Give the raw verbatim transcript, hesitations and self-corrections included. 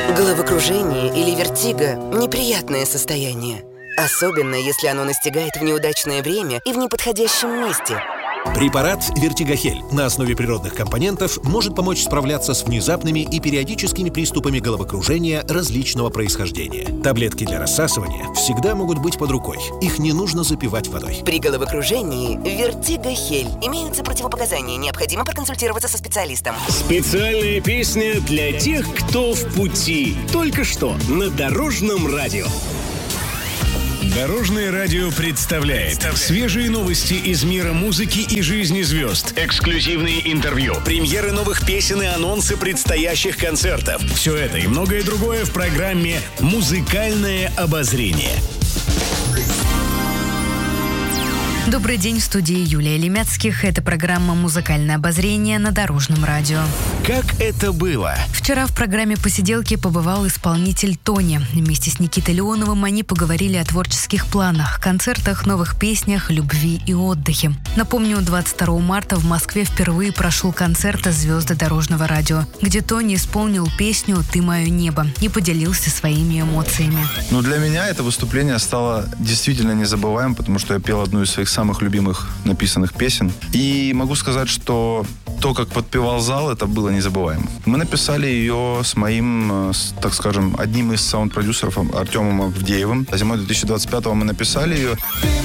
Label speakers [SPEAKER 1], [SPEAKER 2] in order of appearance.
[SPEAKER 1] Головокружение или вертиго – неприятное состояние. Особенно, если оно настигает в неудачное время и в неподходящем месте.
[SPEAKER 2] Препарат «Вертигохель» на основе природных компонентов может помочь справляться с внезапными и периодическими приступами головокружения различного происхождения. Таблетки для рассасывания всегда могут быть под рукой. Их не нужно запивать водой.
[SPEAKER 1] При головокружении «Вертигохель» имеются противопоказания. Необходимо проконсультироваться со специалистом.
[SPEAKER 3] Специальная песня для тех, кто в пути. Только что на Дорожном радио.
[SPEAKER 4] Дорожное радио представляет свежие новости из мира музыки и жизни звезд, эксклюзивные интервью, премьеры новых песен и анонсы предстоящих концертов. Все это и многое другое в программе «Музыкальное обозрение».
[SPEAKER 5] Добрый день, в студии Юлия Лемяцких. Это программа «Музыкальное обозрение» на Дорожном радио.
[SPEAKER 4] Как это было?
[SPEAKER 5] Вчера в программе «Посиделки» побывал исполнитель Тони. Вместе с Никитой Леоновым они поговорили о творческих планах, концертах, новых песнях, любви и отдыхе. Напомню, двадцать второго марта в Москве впервые прошел концерт «Звезды Дорожного радио», где Тони исполнил песню «Ты мое небо» и поделился своими эмоциями.
[SPEAKER 6] Ну, для меня это выступление стало действительно незабываемым, потому что я пел одну из своих самых любимых написанных песен. И могу сказать, что то, как подпевал зал, это было незабываемо. Мы написали ее с моим, так скажем, одним из саунд-продюсеров Артемом Авдеевым. Зимой две тысячи двадцать пятого мы написали ее.